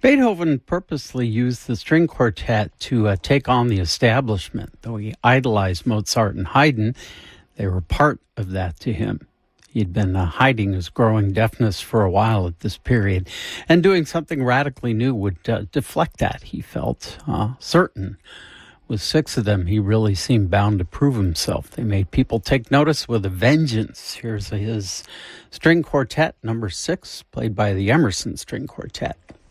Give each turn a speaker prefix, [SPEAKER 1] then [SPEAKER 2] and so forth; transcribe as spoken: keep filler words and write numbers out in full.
[SPEAKER 1] Beethoven purposely used the string quartet to uh, take on the establishment. Though he idolized Mozart and Haydn, they were part of that to him. He'd been uh, hiding his growing deafness for a while at this period, and doing something radically new would uh, deflect that, he felt uh, certain. With six of them, he really seemed bound to prove himself. They made people take notice with a vengeance. Here's his string quartet, number six, played by the Emerson String Quartet.